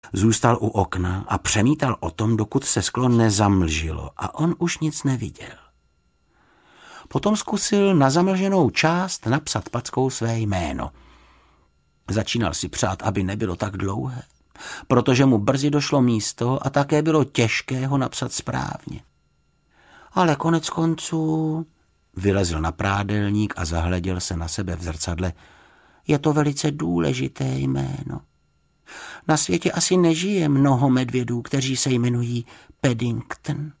Zůstal u okna a přemítal o tom, dokud se sklo nezamlžilo a on už nic neviděl. Potom zkusil na zamlženou část napsat packou své jméno. Začínal si přát, aby nebylo tak dlouhé, protože mu brzy došlo místo a také bylo těžké ho napsat správně. Ale konec konců vylezl na prádelník a zahleděl se na sebe v zrcadle. Je to velice důležité jméno. Na světě asi nežije mnoho medvědů, kteří se jmenují Paddington.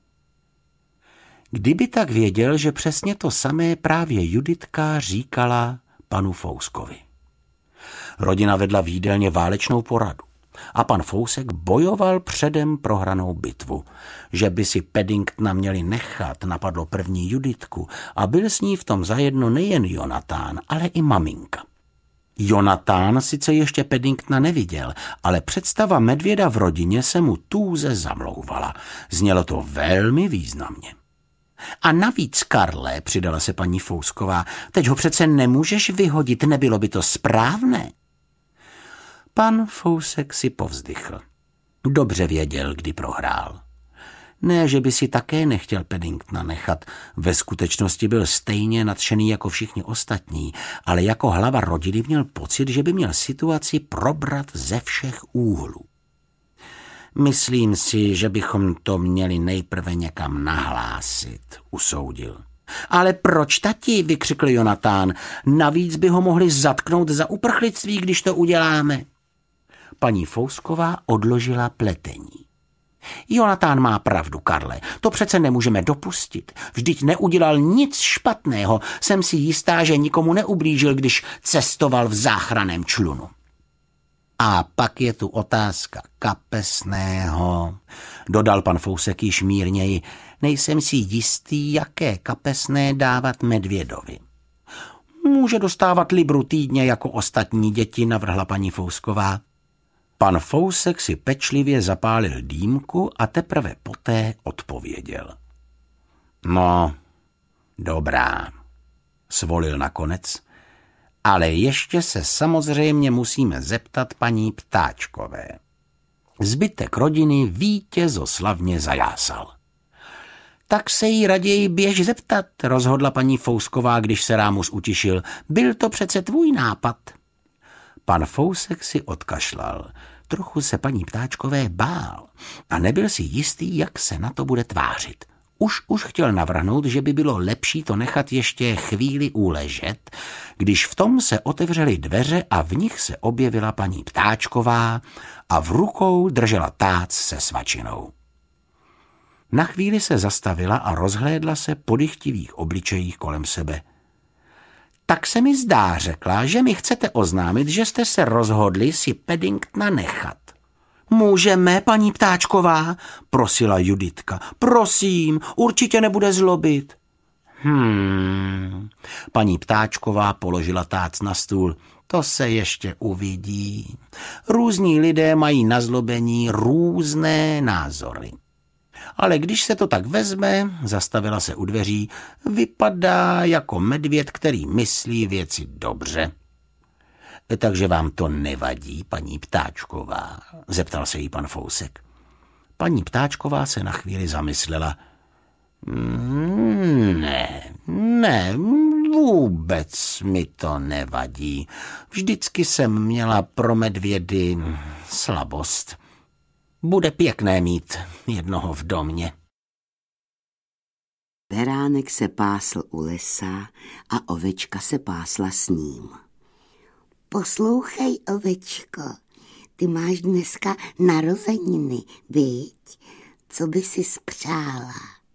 Kdyby tak věděl, že přesně to samé právě Juditka říkala panu Fouskovi. Rodina vedla v jídelně válečnou poradu a pan Fousek bojoval předem prohranou bitvu. Že by si Paddingtona měli nechat, napadlo první Juditku a byl s ní v tom zajedno nejen Jonatán, ale i maminka. Jonatán sice ještě Paddingtona neviděl, ale představa medvěda v rodině se mu tůze zamlouvala. Znělo to velmi významně. A navíc, Karle, přidala se paní Fousková, teď ho přece nemůžeš vyhodit, nebylo by to správné. Pan Fousek si povzdychl. Dobře věděl, kdy prohrál. Ne, že by si také nechtěl Paddingtona nechat, ve skutečnosti byl stejně nadšený jako všichni ostatní, ale jako hlava rodiny měl pocit, že by měl situaci probrat ze všech úhlů. Myslím si, že bychom to měli nejprve někam nahlásit, usoudil. Ale proč, tati, vykřikl Jonatán, navíc by ho mohli zatknout za uprchlictví, když to uděláme. Paní Fousková odložila pletení. Jonatán má pravdu, Karle, to přece nemůžeme dopustit. Vždyť neudělal nic špatného, jsem si jistá, že nikomu neublížil, když cestoval v záchranném člunu. A pak je tu otázka kapesného, dodal pan Fousek již mírněji. Nejsem si jistý, jaké kapesné dávat medvědovi. Může dostávat libru týdně jako ostatní děti, navrhla paní Fousková. Pan Fousek si pečlivě zapálil dýmku a teprve poté odpověděl. No, dobrá, svolil nakonec, ale ještě se samozřejmě musíme zeptat paní Ptáčkové. Zbytek rodiny vítězoslavně zajásal. Tak se jí raději běž zeptat, rozhodla paní Fousková, když se Rámus utišil. Byl to přece tvůj nápad. Pan Fousek si odkašlal. Trochu se paní Ptáčkové bál a nebyl si jistý, jak se na to bude tvářit. Už chtěl navrhnout, že by bylo lepší to nechat ještě chvíli uležet, když v tom se otevřely dveře a v nich se objevila paní Ptáčková a v rukou držela tác se svačinou. Na chvíli se zastavila a rozhlédla se po dychtivých obličejích kolem sebe. Tak se mi zdá, řekla, že mi chcete oznámit, že jste se rozhodli si Paddingtona nechat. Můžeme, paní Ptáčková, prosila Juditka. Prosím, určitě nebude zlobit. Paní Ptáčková položila tác na stůl. To se ještě uvidí. Různí lidé mají na zlobení různé názory. Ale když se to tak vezme, zastavila se u dveří, vypadá jako medvěd, který myslí věci dobře. Takže vám to nevadí, paní Ptáčková? Zeptal se jí pan Fousek. Paní Ptáčková se na chvíli zamyslela. Ne, vůbec mi to nevadí. Vždycky jsem měla pro medvědy slabost. Bude pěkné mít jednoho v domě. Beránek se pásl u lesa a ovečka se pásla s ním. Poslouchej, ovečko, ty máš dneska narozeniny, viď? Co by si spřála?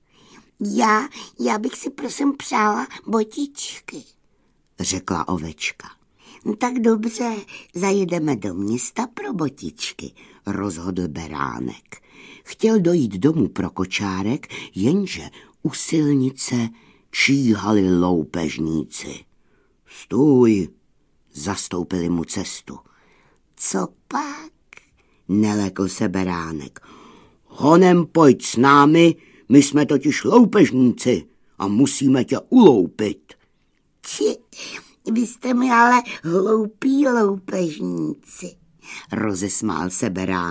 Já bych si prosím přála botičky, řekla ovečka. Tak dobře, zajedeme do města pro botičky, rozhodl Beránek. Chtěl dojít domů pro kočárek, jenže u silnice číhali loupežníci. Stůj, zastoupili mu cestu. Co pak? Nelekl se Beránek. Honem pojď s námi, my jsme totiž loupežníci a musíme tě uloupit. Vy jste mi ale hloupí loupežníci. rozesmál se berán.